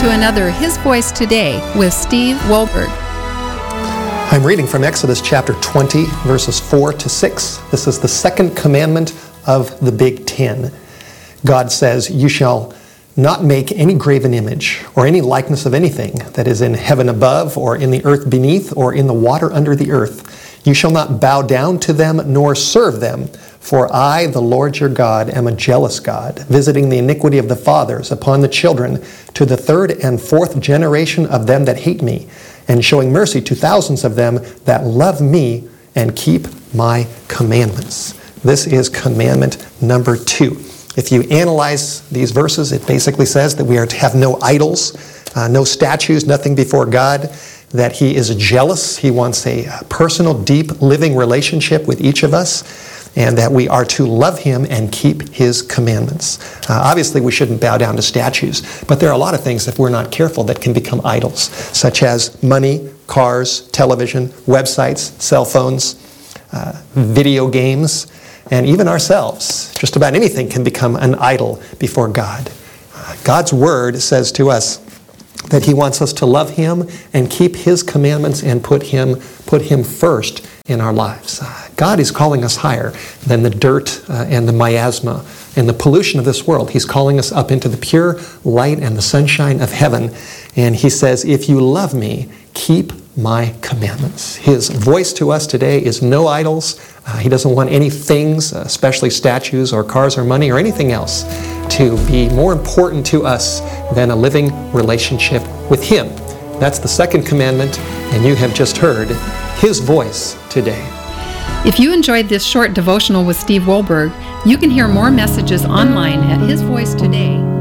to another His Voice Today with Steve Wohlberg. I'm reading from Exodus chapter 20, verses 4 to 6. This is the second commandment of the Big Ten. God says, "You shall not make any graven image or any likeness of anything that is in heaven above or in the earth beneath or in the water under the earth. You shall not bow down to them nor serve them. For I, the Lord your God, am a jealous God, visiting the iniquity of the fathers upon the children to the third and fourth generation of them that hate me, and showing mercy to thousands of them that love me and keep my commandments." This is commandment number 2. If you analyze these verses, it basically says that we are to have no idols, no statues, nothing before God, that He is jealous. He wants a personal, deep, living relationship with each of us, and that we are to love Him and keep His commandments. Obviously, we shouldn't bow down to statues, but there are a lot of things, if we're not careful, that can become idols, such as money, cars, television, websites, cell phones, video games, and even ourselves. Just about anything can become an idol before God. God's Word says to us that He wants us to love Him and keep His commandments and put Him first in our lives. God is calling us higher than the dirt and the miasma and the pollution of this world. He's calling us up into the pure light and the sunshine of heaven. And He says, "If you love me, keep my commandments." His voice to us today is no idols. He doesn't want any things, especially statues or cars or money or anything else, to be more important to us than a living relationship with Him. That's the second commandment, and you have just heard His voice today. If you enjoyed this short devotional with Steve Wohlberg, you can hear more messages online at hisvoicetoday.com.